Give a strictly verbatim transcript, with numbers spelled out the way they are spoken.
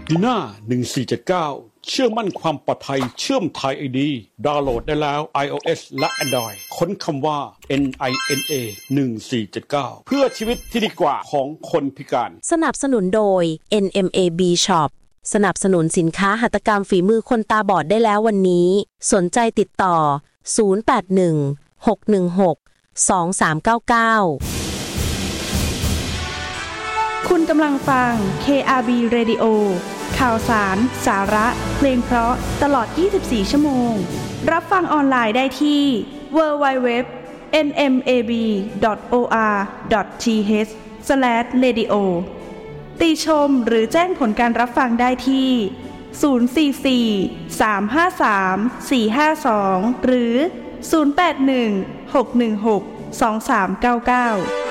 ดีน่าหนึ่งสี่เจ็ดเก้าเชื่อมั่นความปลอดภัยเชื่อมไทย ไอ ดี ดาวน์โหลดได้แล้ว iOS และ Android ค้นคำว่า เอ็น ไอ เอ็น เอ หนึ่งสี่เจ็ดเก้า เพื่อชีวิตที่ดีกว่าของคนพิการสนับสนุนโดย เอ็น เอ็ม เอ บี Shop สนับสนุนสินค้าหัตถกรรมฝีมือคนตาบอดได้แล้ววันนี้สนใจติดต่อศูนย์ แปด หนึ่ง หก หนึ่ง หก สอง สาม เก้า เก้าคุณกำลังฟัง เค อาร์ บี Radio ข่าวสาร สาระ เพลงเพราะตลอดยี่สิบสี่ชั่วโมงรับฟังออนไลน์ได้ที่ ดับเบิลยู ดับเบิลยู ดับเบิลยู ดอท เอ็น เอ็ม เอ บี ดอท โอ อาร์ ดอท ที เอช สแลช เรดิโอ ติชมหรือแจ้งผลการรับฟังได้ที่ ศูนย์ สี่ สี่ สาม ห้า สาม สี่ ห้า สอง หรือ ศูนย์ แปด หนึ่ง หก หนึ่ง หก สอง สาม เก้า เก้า